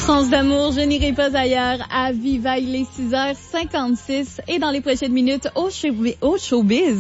Absence d'amour, je n'irai pas ailleurs. À Viva, il est 6h56 et dans les prochaines minutes au showbiz,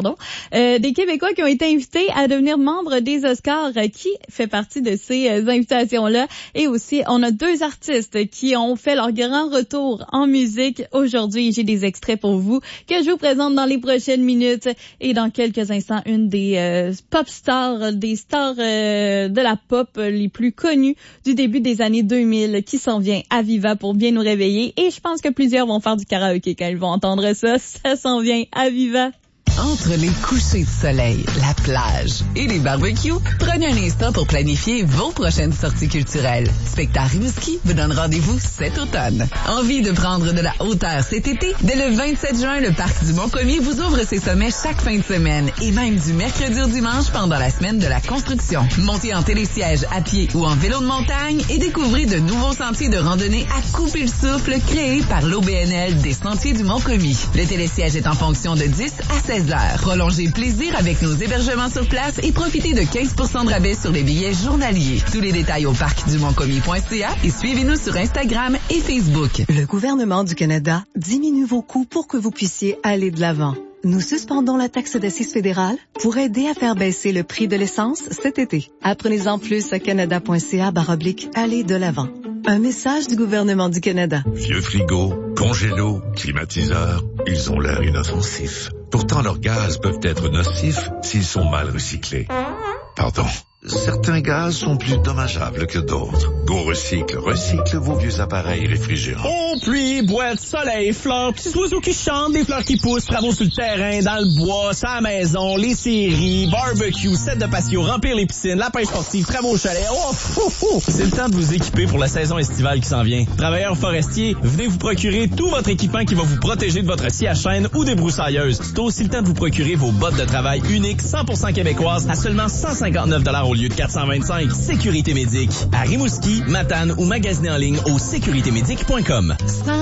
des Québécois qui ont été invités à devenir membres des Oscars. Qui fait partie de ces invitations-là? Et aussi, on a deux artistes qui ont fait leur grand retour en musique aujourd'hui. J'ai des extraits pour vous que je vous présente dans les prochaines minutes. Et dans quelques instants, une des pop stars, des stars de la pop les plus connues du début des années 2000 qui s'en vient à Viva pour bien nous réveiller. Et je pense que plusieurs vont faire du karaoké quand ils vont entendre ça. Ça s'en vient à Viva. Entre les couchers de soleil, la plage et les barbecues, prenez un instant pour planifier vos prochaines sorties culturelles. Spectacle Rimouski vous donne rendez-vous cet automne. Envie de prendre de la hauteur cet été? Dès le 27 juin, le Parc du Mont-Commis vous ouvre ses sommets chaque fin de semaine et même du mercredi au dimanche pendant la semaine de la construction. Montez en télésiège à pied ou en vélo de montagne et découvrez de nouveaux sentiers de randonnée à couper le souffle créés par l'OBNL des Sentiers du Mont-Commis. Le télésiège est en fonction de 10 à 16 heures. Prolongez le plaisir avec nos hébergements sur place et profitez de 15% de rabais sur les billets journaliers. Tous les détails au parcdumontcommis.ca et suivez-nous sur Instagram et Facebook. Le gouvernement du Canada diminue vos coûts pour que vous puissiez aller de l'avant. Nous suspendons la taxe d'assises fédérale pour aider à faire baisser le prix de l'essence cet été. Apprenez-en plus à canada.ca/aller de l'avant. Un message du gouvernement du Canada. Vieux frigo, congélo, climatiseur, ils ont l'air inoffensifs. Pourtant, leurs gaz peuvent être nocifs s'ils sont mal recyclés. Pardon. Certains gaz sont plus dommageables que d'autres. Go Recycle recycle vos vieux appareils réfrigérants. Oh, pluie, boîte, soleil, fleurs, petits oiseaux qui chantent, des fleurs qui poussent, travaux sur le terrain, dans le bois, sur la maison, les séries, barbecue, set de patio, remplir les piscines, la pêche sportive, travaux au chalet. Oh, fou, fou. C'est le temps de vous équiper pour la saison estivale qui s'en vient. Travailleurs forestiers, venez vous procurer tout votre équipement qui va vous protéger de votre scie à chaîne ou des broussailleuses. C'est aussi le temps de vous procurer vos bottes de travail uniques 100% québécoises à seulement 159$ au lieu de 425. Sécurité Médic. À Rimouski, Matane ou magasinez en ligne au sécuritémédic.com.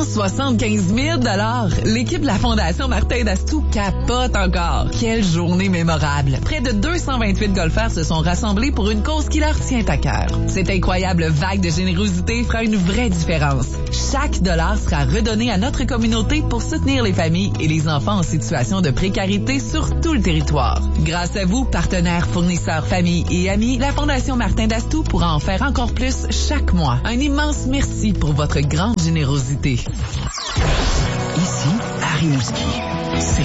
175 000 $. L'équipe de la Fondation Martin d'Astou capote encore. Quelle journée mémorable. Près de 228 golfeurs se sont rassemblés pour une cause qui leur tient à cœur. Cette incroyable vague de générosité fera une vraie différence. Chaque dollar sera redonné à notre communauté pour soutenir les familles et les enfants en situation de précarité sur tout le territoire. Grâce à vous, partenaires, fournisseurs, familles et amis, la Fondation Martin d'Astou pourra en faire encore plus chaque mois. Un immense merci pour votre grande générosité. Ici, à Rimouski.